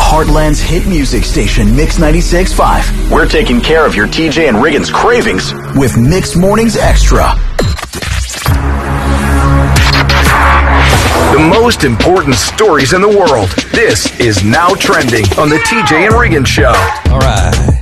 Heartland's hit music station, Mix 96.5. We're taking care of your TJ and Riggins cravings with Mixed Mornings Extra. The most important stories in the world. This is Now Trending on the TJ and Riggins Show. All right.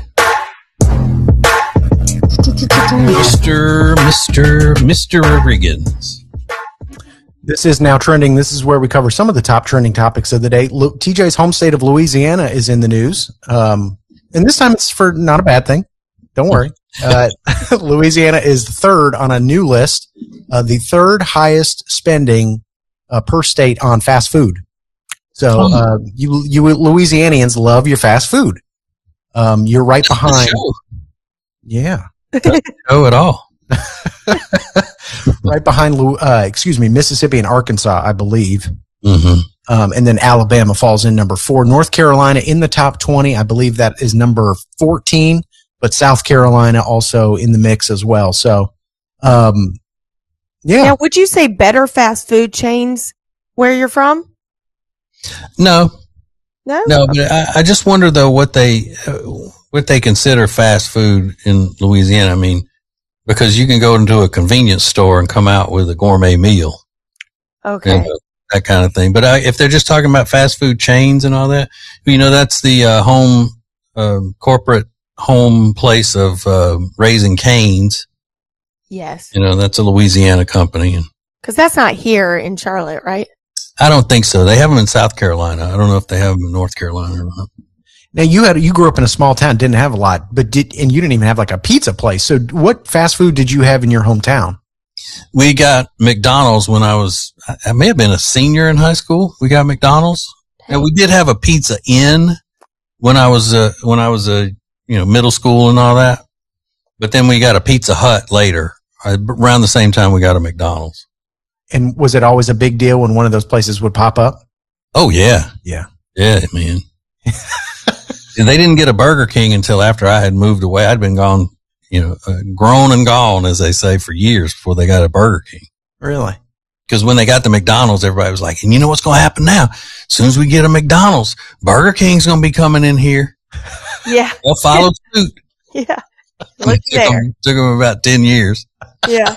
Mr. Riggins. This is Now Trending. This is where we cover some of the top trending topics of the day. TJ's home state of Louisiana is in the news. And this time it's for not a bad thing. Don't worry. Louisiana is third on a new list, the third highest spending per state on fast food. So you Louisianians love your fast food. You're right behind. Yeah. Oh, at all. Right behind, Mississippi and Arkansas, I believe. Mm-hmm. And then Alabama falls in number 4. North Carolina in the top 20. I believe that is number 14, but South Carolina also in the mix as well. So, yeah. Now, would you say better fast food chains where you're from? No. But I just wonder though what they consider fast food in Louisiana. I mean, because you can go into a convenience store and come out with a gourmet meal. Okay. That kind of thing. But if they're just talking about fast food chains and all that, that's the corporate home place of Raising Cane's. Yes. That's a Louisiana company. Because that's not here in Charlotte, right? I don't think so. They have them in South Carolina. I don't know if they have them in North Carolina or not. Now you grew up in a small town, didn't have a lot, and you didn't even have like a pizza place. So what fast food did you have in your hometown? We got McDonald's when I may have been a senior in high school. We got McDonald's, and we did have a Pizza Inn when I was middle school and all that. But then we got a Pizza Hut later, around the same time we got a McDonald's. And was it always a big deal when one of those places would pop up? Oh yeah, yeah, man. They didn't get a Burger King until after I had moved away. I'd been gone, grown and gone, as they say, for years before they got a Burger King. Really? Because when they got the McDonald's, everybody was like, and you know what's going to happen now? As soon as we get a McDonald's, Burger King's going to be coming in here. Yeah. They'll follow suit. Yeah. Look there. Took them about 10 years. Yeah.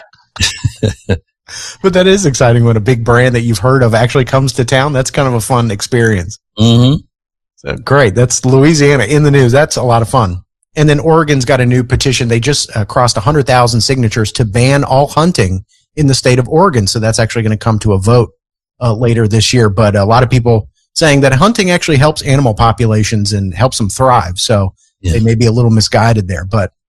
But that is exciting when a big brand that you've heard of actually comes to town. That's kind of a fun experience. Mm-hmm. So great. That's Louisiana in the news. That's a lot of fun. And then Oregon's got a new petition. They just crossed 100,000 signatures to ban all hunting in the state of Oregon. So that's actually going to come to a vote later this year. But a lot of people saying that hunting actually helps animal populations and helps them thrive. So they may be a little misguided there. But